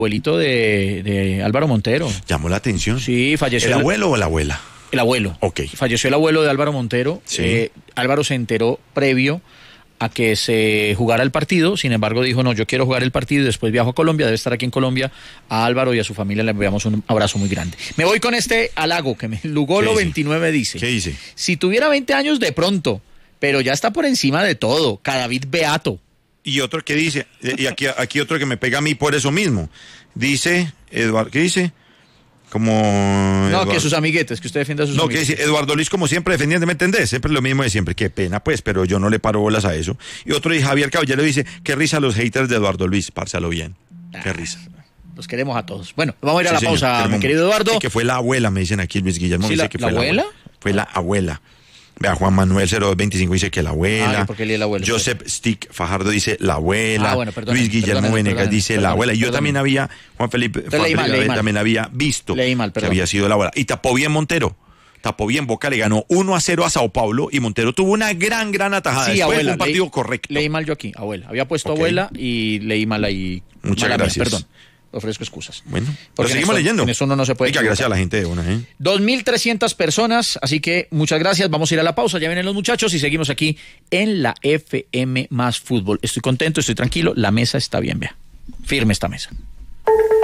abuelito de Álvaro Montero. Llamó la atención. Sí, falleció. ¿El abuelo o la abuela? El abuelo. Ok. Falleció el abuelo de Álvaro Montero. Sí. Álvaro se enteró previo a que se jugara el partido, sin embargo dijo, no, yo quiero jugar el partido y después viajo a Colombia, debe estar aquí en Colombia. A Álvaro y a su familia le enviamos un abrazo muy grande. Me voy con este halago que Lugolo 29 dice. ¿Qué dice? Si tuviera 20 años de pronto, pero ya está por encima de todo, Cadavid Beato. Y otro que dice, y aquí otro que me pega a mí por eso mismo. Dice, Eduardo, ¿qué dice? Como... No, Eduardo, que sus amiguetes, que usted defienda a sus amiguetes. Que dice, Eduardo Luis como siempre defendiendo, ¿me entendés? Siempre lo mismo de siempre, qué pena pues, pero yo no le paro bolas a eso. Y otro dice, Javier Caballero dice, qué risa los haters de Eduardo Luis, pársalo bien, qué risa. Los queremos a todos. Bueno, vamos a ir a la señor, pausa, mi querido Eduardo. Sí, que fue la abuela, me dicen aquí Luis Guillermo, Sí, dice la que fue abuela. Fue la abuela. Vea, Juan Manuel 0225 dice que la abuela. ¿Por qué lee la abuela? Joseph Stick Fajardo dice la abuela. Bueno, Luis Guillermo Venegas dice la abuela. Y yo también había, Juan Felipe también había visto que había sido la abuela. Y tapó bien Montero. Tapó bien, Boca le ganó 1-0 a Sao Paulo y Montero tuvo una gran atajada. Sí, después abuela, un partido correcto. Leí mal yo aquí, abuela. Había puesto abuela y leí mal ahí. Muchas gracias. Perdón. Ofrezco excusas. Bueno, pero seguimos leyendo. En eso uno no se puede. Muchas gracias a la gente de una. 2.300 personas, así que muchas gracias. Vamos a ir a la pausa, ya vienen los muchachos y seguimos aquí en la FM más fútbol. Estoy contento, estoy tranquilo, la mesa está bien, vea. Firme esta mesa.